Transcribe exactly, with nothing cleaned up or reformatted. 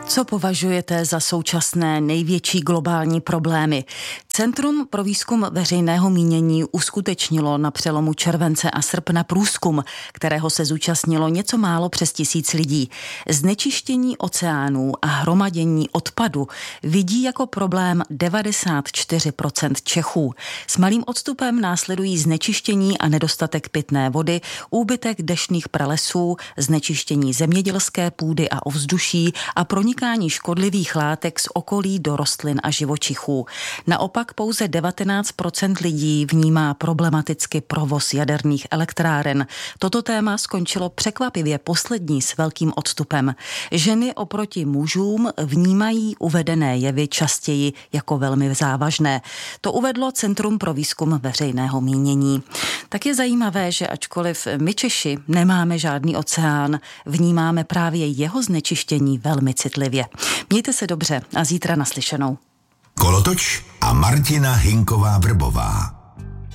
Co považujete za současné největší globální problémy? Centrum pro výzkum veřejného mínění uskutečnilo na přelomu července a srpna průzkum, kterého se zúčastnilo něco málo přes tisíc lidí. Znečištění oceánů a hromadění odpadu vidí jako problém devadesát čtyři procent Čechů. S malým odstupem následují znečištění a nedostatek pitné vody, úbytek deštných pralesů, znečištění zemědělské půdy a ovzduší a pronikání škodlivých látek z okolí do rostlin a živočichů. Naopak pouze devatenáct procent lidí vnímá problematicky provoz jaderných elektráren. Toto téma skončilo překvapivě poslední s velkým odstupem. Ženy oproti mužům vnímají uvedené jevy častěji jako velmi závažné. To uvedlo Centrum pro výzkum veřejného mínění. Tak je zajímavé, že ačkoliv my Češi nemáme žádný oceán, vnímáme právě jeho znečištění velmi citlivě. Mějte se dobře a zítra naslyšenou. Kolotoč a Martina Hinková Vrbová.